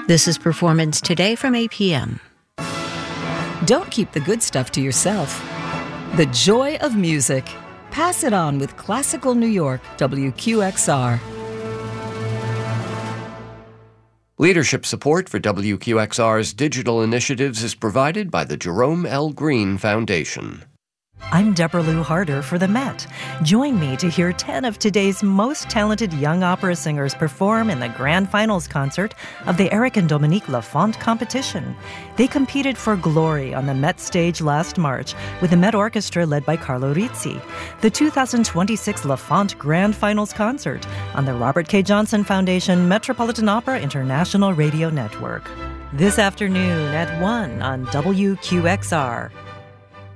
This is Performance Today from APM. Don't keep the good stuff to yourself. The joy of music. Pass it on with Classical New York, WQXR. Leadership support for WQXR's digital initiatives is provided by the Jerome L. Green Foundation. I'm Deborah Lou Harder for the Met. Join me to hear 10 of today's most talented young opera singers perform in the grand finals concert of the Eric and Dominique Lafont competition. They competed for glory on the Met stage last March with the Met Orchestra led by Carlo Rizzi. The 2026 Lafont Grand Finals concert on the Robert K. Johnson Foundation Metropolitan Opera International Radio Network. This afternoon at 1 on WQXR.